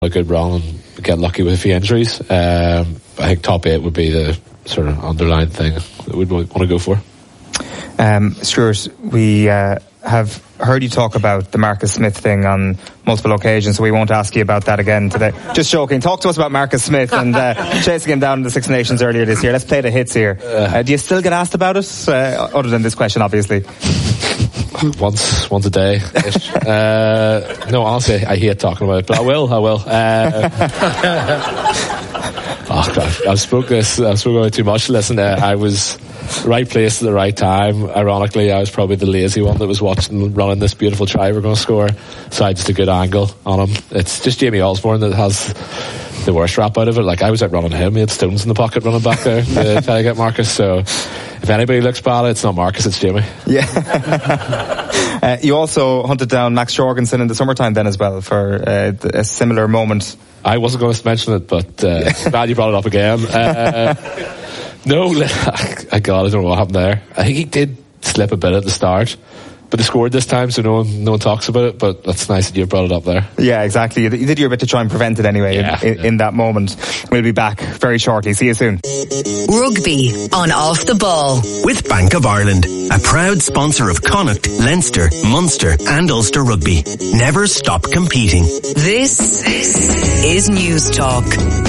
a good run and get lucky with a few injuries. I think top 8 would be the sort of underlying thing that we'd want to go for. Stuart, we have heard you talk about the Marcus Smith thing on multiple occasions, so we won't ask you about that again today. Just joking. Talk to us about Marcus Smith and chasing him down in the Six Nations earlier this year. Let's play the hits here. Do you still get asked about it? Other than this question, obviously. Once a day. No, honestly, I hate talking about it, but I will. Oh God, I've spoken about it too much. Listen, I was right place at the right time. Ironically, I was probably the lazy one that was running this beautiful try we're going to score. So I just a good angle on him. It's just Jamie Osborne that has the worst rap out of it. Like, I was out running him. He had stones in the pocket running back there to try to get Marcus. So if anybody looks bad, it's not Marcus, it's Jamie. Yeah. You also hunted down Max Jorgensen in the summertime then as well for a similar moment. I wasn't going to mention it, but glad you brought it up again. No, God, I don't know what happened there. I think he did slip a bit at the start, but they scored this time, so no one talks about it. But that's nice that you brought it up there. Yeah, exactly. You did your bit to try and prevent it anyway. In that moment. We'll be back very shortly. See you soon. Rugby on Off the Ball with Bank of Ireland, a proud sponsor of Connacht, Leinster, Munster and Ulster Rugby. Never stop competing. This is News Talk.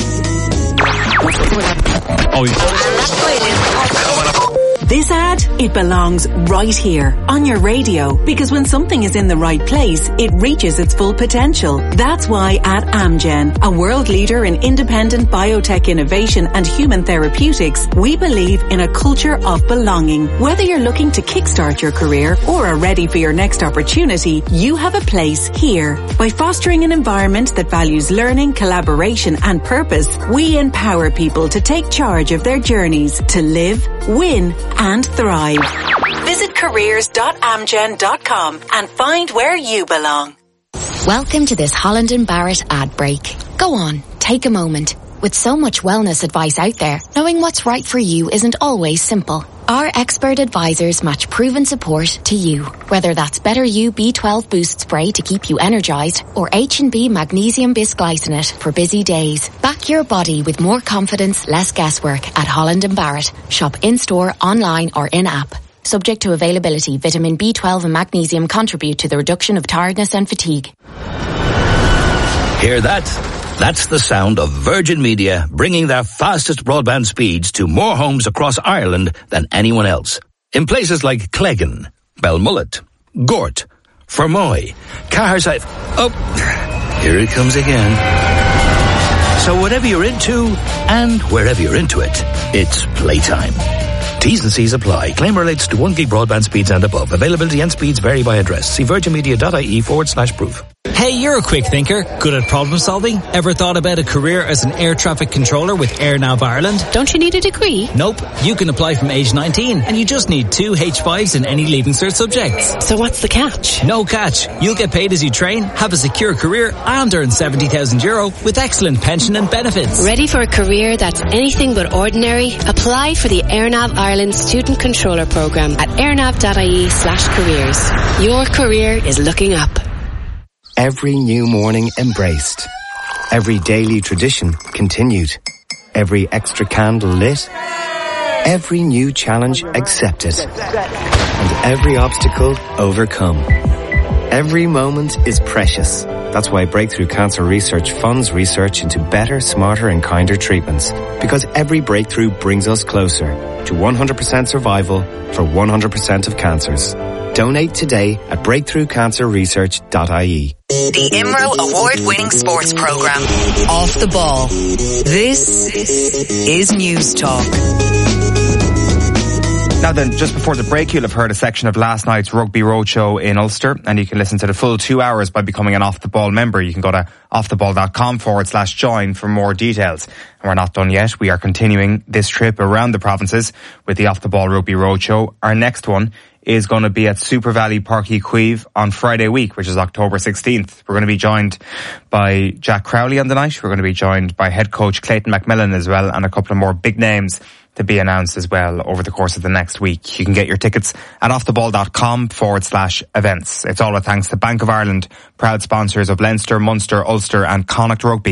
This ad, it belongs right here on your radio, because when something is in the right place, it reaches its full potential. That's why at Amgen, a world leader in independent biotech innovation and human therapeutics, we believe in a culture of belonging. Whether you're looking to kickstart your career or are ready for your next opportunity, you have a place here. By fostering an environment that values learning, collaboration and purpose, we empower people to take charge of their journeys to live, win and thrive. Visit careers.amgen.com and find where you belong. Welcome to this Holland & Barrett ad break. Go on, take a moment. With so much wellness advice out there, knowing what's right for you isn't always simple. Our expert advisors match proven support to you. Whether that's Better You B12 Boost Spray to keep you energized or H&B Magnesium Bisglycinate for busy days. Back your body with more confidence, less guesswork at Holland & Barrett. Shop in-store, online or in-app. Subject to availability, vitamin B12 and magnesium contribute to the reduction of tiredness and fatigue. Hear that? That's the sound of Virgin Media bringing their fastest broadband speeds to more homes across Ireland than anyone else. In places like Cleggan, Belmullet, Gort, Fermoy, Caherside. Oh, here it comes again. So whatever you're into and wherever you're into it, it's playtime. T's and C's apply. Claim relates to 1 gig broadband speeds and above. Availability and speeds vary by address. See virginmedia.ie/proof. Hey, you're a quick thinker, good at problem solving. Ever thought about a career as an air traffic controller with AirNav Ireland? Don't you need a degree? Nope. You can apply from age 19 and you just need 2 H5s in any Leaving Cert subjects. So what's the catch? No catch. You'll get paid as you train, have a secure career and earn €70,000 with excellent pension and benefits. Ready for a career that's anything but ordinary? Apply for the AirNav Ireland Student Controller Programme at airnav.ie/careers. Your career is looking up. Every new morning embraced. Every daily tradition continued. Every extra candle lit. Every new challenge accepted. And every obstacle overcome. Every moment is precious. That's why Breakthrough Cancer Research funds research into better, smarter and kinder treatments. Because every breakthrough brings us closer to 100% survival for 100% of cancers. Donate today at breakthroughcancerresearch.ie. The IMRO award-winning sports program, Off the Ball. This is News Talk. Now then, just before the break, you'll have heard a section of last night's Rugby Roadshow in Ulster, and you can listen to the full 2 hours by becoming an Off the Ball member. You can go to offtheball.com/join for more details. And we're not done yet. We are continuing this trip around the provinces with the Off the Ball Rugby Roadshow. Our next one is going to be at Super Valley Páirc Uí Chaoimh on Friday week, which is October 16th. We're going to be joined by Jack Crowley on the night. We're going to be joined by head coach Clayton McMillan as well, and a couple of more big names to be announced as well over the course of the next week. You can get your tickets at offtheball.com/events. It's all a thanks to Bank of Ireland, proud sponsors of Leinster, Munster, Ulster and Connacht Rugby.